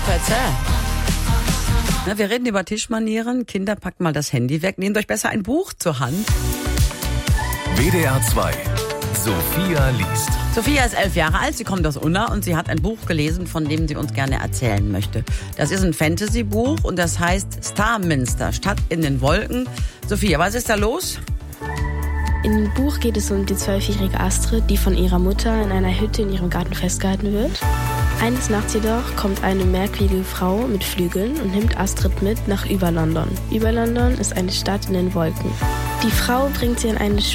erzählen. Na, wir reden über Tischmanieren. Kinder, packt mal das Handy weg. Nehmt euch besser ein Buch zur Hand. WDR 2. Sophia liest. Sophia ist 11 Jahre alt, sie kommt aus Unna und sie hat ein Buch gelesen, von dem sie uns gerne erzählen möchte. Das ist ein Fantasy-Buch und das heißt Starminster, Stadt in den Wolken. Sophia, was ist da los? In dem Buch geht es um die 12-jährige Astrid, die von ihrer Mutter in einer Hütte in ihrem Garten festgehalten wird. Eines Nachts jedoch kommt eine merkwürdige Frau mit Flügeln und nimmt Astrid mit nach Über-London. Über-London ist eine Stadt in den Wolken. Die Frau bringt sie an eine